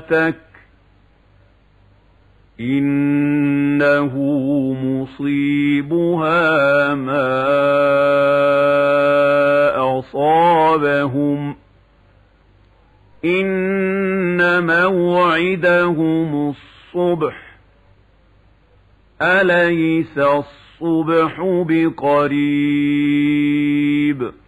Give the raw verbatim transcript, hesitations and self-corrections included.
امرأتك إنه مصيبها ما أصابهم إن موعدهم الصبح أليس الصبح بقريب